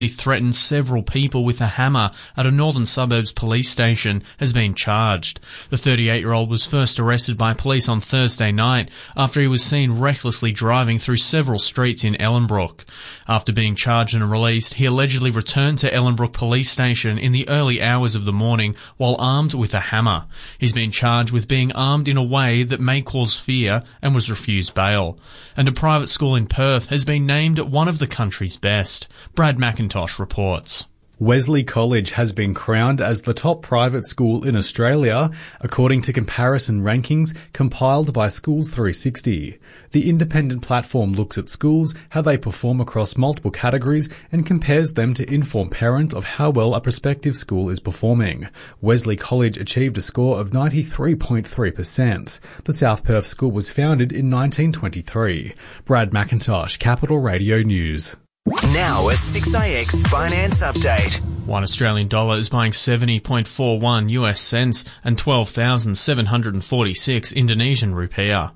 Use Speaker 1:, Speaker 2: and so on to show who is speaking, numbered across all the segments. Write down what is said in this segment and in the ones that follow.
Speaker 1: He threatened several people with a hammer at a northern suburbs police station has been charged. The 38-year-old was first arrested by police on Thursday night after he was seen recklessly driving through several streets in Ellenbrook. After being charged and released, he allegedly returned to Ellenbrook police station in the early hours of the morning while armed with a hammer. He's been charged with being armed in a way that may cause fear and was refused bail. And a private school in Perth has been named one of the country's best. Brad McIntosh reports.
Speaker 2: Wesley College has been crowned as the top private school in Australia, according to comparison rankings compiled by Schools 360. The independent platform looks at schools, how they perform across multiple categories, and compares them to inform parents of how well a prospective school is performing. Wesley College achieved a score of 93.3%. The South Perth school was founded in 1923. Brad McIntosh, Capital Radio News.
Speaker 3: Now a 6AX finance update.
Speaker 1: One Australian dollar is buying 70.41 US cents and 12,746 Indonesian rupiah.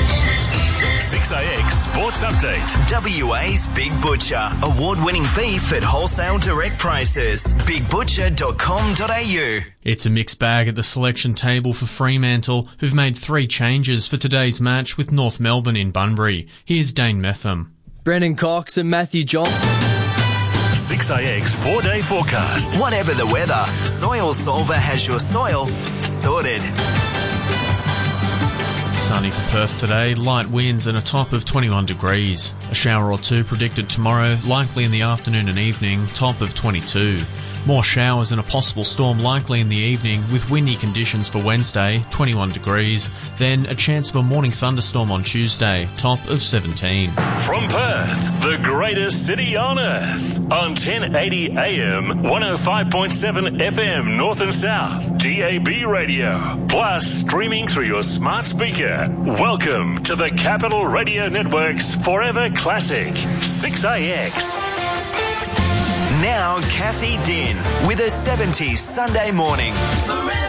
Speaker 4: 6AX Sports Update.
Speaker 3: WA's Big Butcher. Award-winning beef at wholesale direct prices. BigButcher.com.au.
Speaker 1: It's a mixed bag at the selection table for Fremantle, who've made 3 changes for today's match with North Melbourne in Bunbury. Here's Dane Metham.
Speaker 5: Brendan Cox and Matthew John.
Speaker 4: 6AX 4-day forecast.
Speaker 3: Whatever the weather, Soil Solver has your soil sorted.
Speaker 1: Sunny for Perth today, light winds and a top of 21 degrees. A shower or two predicted tomorrow, likely in the afternoon and evening, top of 22. More showers and a possible storm likely in the evening with windy conditions for Wednesday, 21 degrees. Then a chance of a morning thunderstorm on Tuesday, top of 17.
Speaker 4: From Perth, the greatest city on earth. On 1080 AM, 105.7 FM North and South, DAB radio. Plus streaming through your smart speaker. Welcome to the Capital Radio Network's Forever Classic, 6AX.
Speaker 3: Now Cassie Din with a 70s Sunday morning.